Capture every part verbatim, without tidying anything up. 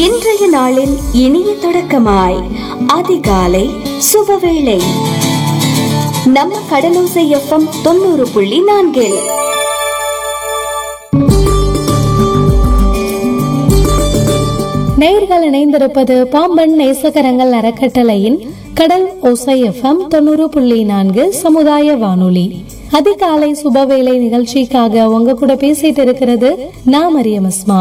இன்றைய நாளின் இனிய தொடக்கமாய் அதிகாலை சுபவேளை நம்ம கடலோசை எஃப்எம் தொண்ணூறு புள்ளி நான்கில் நேயர்கள் இணைந்திருப்பது பாம்பன் நேசகரங்கள் அறக்கட்டளையின் கடல் ஓசை எஃப்எம் தொண்ணூறு புள்ளி நான்கு சமுதாய வானொலி. அதிகாலை சுபவேளை நிகழ்ச்சிக்காக உங்க கூட பேசிட்டு இருக்கிறது நான் மரியம் அஸ்மா.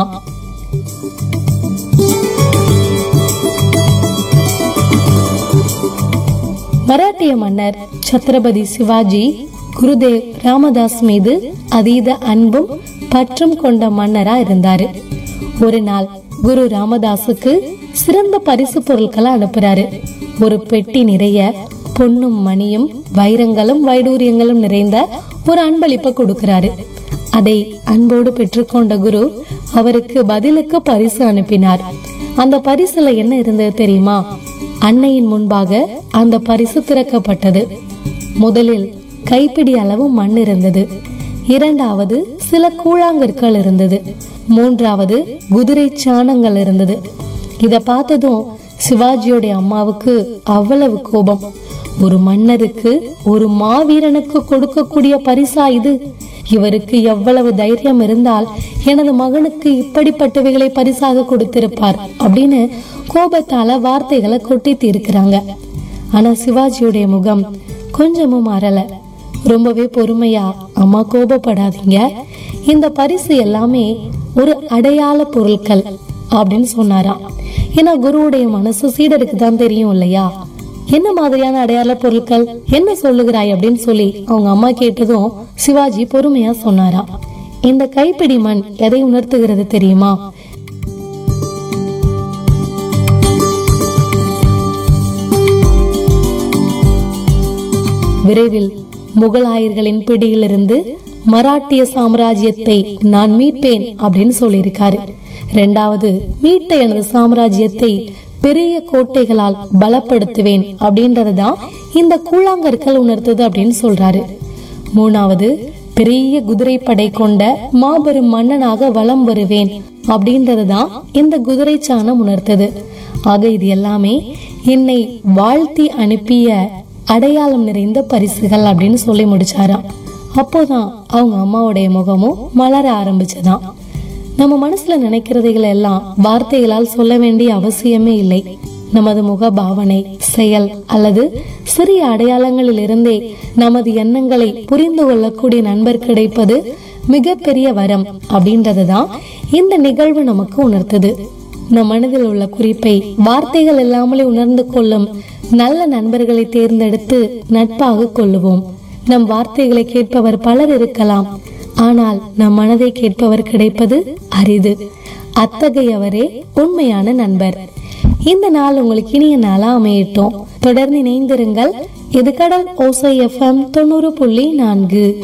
மராட்டிய மன்னர் சத்ரபதி சிவாஜி குருதேவ் ராமதாஸ் மீது அதீத அன்பும் பற்றும் கொண்ட மன்னரா இருந்தாரு. ஒரு நாள் குரு ராமதாஸுக்கு சிறந்த பரிசு பொருட்களை அனுப்புறாரு. ஒரு பெட்டி நிறைய பொன்னும் மணியும் வைரங்களும் வைடூரியங்களும் நிறைந்த ஒரு அன்பளிப்பை கொடுக்கிறாரு. அதை அன்போடு பெற்றுக்கொண்ட குரு அவருக்கு பதிலுக்கு பரிசு அனுப்பினார். அந்த பரிசுல என்ன இருந்தது தெரியுமா? அன்னையின் முன்பாக அந்த பரிசு திறக்கப்பட்டது. முதலில் கைப்பிடி அளவு மண் இருந்தது. இரண்டாவது சில கூழாங்கற்கள் இருந்தது. மூன்றாவது குதிரை சாணங்கள் இருந்தது. இத பார்த்ததும் சிவாஜியோட அம்மாவுக்கு அவ்வளவு கோபம். ஒரு மன்னருக்கு, ஒரு மாவீரனுக்கு கொடுக்கக்கூடிய பரிசா இது? இவருக்கு எவ்வளவு தைரியம் இருந்தால் எனது மகனுக்கு இப்படிப்பட்டவைகளை பரிசாக கொடுத்திருப்பார் அப்படின்னு கோபத்தால வார்த்தைகளை கொட்டி தீர்க்கிறாங்க. ஆனா சிவாஜியுடைய முகம் கொஞ்சமும் மாறல. ரொம்பவே பொறுமையா, அம்மா கோபப்படாதீங்க, இந்த பரிசு எல்லாமே ஒரு அடையாள பொருட்கள் அப்படின்னு சொன்னாராம். ஏன்னா குருவுடைய மனசு சீடருக்கு தான் தெரியும் இல்லையா? என்ன மாதிரியான அடையாள பொருட்கள், என்ன சொல்லுகிறாய் அப்படின்னு சொல்லி அவங்க அம்மா கேட்டதும் சிவாஜி பொறுமையா சொன்னாராம். இந்த கைப்பிடி மண் எதை உணர்த்துகிறது தெரியுமா? விரைவில் முகலாயர்களின் பிடியிலிருந்து மராட்டிய சாம்ராஜ்யத்தை நான் மீட்பேன் அப்படின்னு சொல்லியிருக்காரு. இரண்டாவது, மீட்ட எனது சாம்ராஜ்யத்தை பெரிய கோட்டைகளால் பலப்படுத்துவேன் அப்படின்றதுதான் இந்த கூழாங்கற்கள் உணர்த்துது அப்படின்னு சொல்றாரு. மூணாவது, பெரிய குதிரை படை கொண்ட மாபெரும் மன்னனாக வலம் வருவேன் அப்படின்றதுதான் இந்த குதிரை சாணம் உணர்த்தது. ஆக இது எல்லாமே என்னை வாழ்த்தி அனுப்பிய அடையாளம் நிறைந்த பரிசுகள் அப்படின்னு சொல்லி முடிச்சாராம். அப்போதான் அவங்க அம்மாவுடைய முகமும் மலர ஆரம்பிச்சதாம். நம்ம மனசுல நினைக்கிறதைகள் எல்லாம் வார்த்தைகளால் சொல்ல வேண்டிய அவசியமே இல்லை. நமது முக பாவனை, செயல் அல்லது சிறிய அடையாளங்களில் இருந்தே நமது எண்ணங்களை புரிந்து கொள்ளக்கூடிய நண்பர் கிடைப்பது மிகப்பெரிய வரம் அப்படின்றதுதான் இந்த நிகழ்வு நமக்கு உணர்த்துது. நம் மனதில் உள்ள குறிப்பை வார்த்தைகள் இல்லாமலே உணர்ந்து கொள்ளும் நல்ல நண்பர்களை தேர்ந்தெடுத்து நட்பாக கொள்ளுவோம். நம் வார்த்தைகளை கேட்பவர் பலர் இருக்கலாம், ஆனால் நம் மனதை கேட்பவர் கிடைப்பது அரிது. அத்தகையவரே உண்மையான நண்பர். இந்த நாள் உங்களுக்கு இனிய நாளா அமையட்டும். தொடர்ந்து இணைந்திருங்கள். இது கடல் ஓசை எஃப்எம் தொண்ணூறு புள்ளி நான்கு.